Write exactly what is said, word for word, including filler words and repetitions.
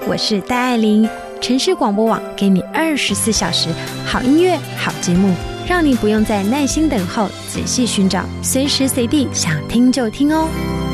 我是戴爱玲，城市广播网给你二十四小时好音乐、好节目，让你不用再耐心等候，仔细寻找，随时随地想听就听哦。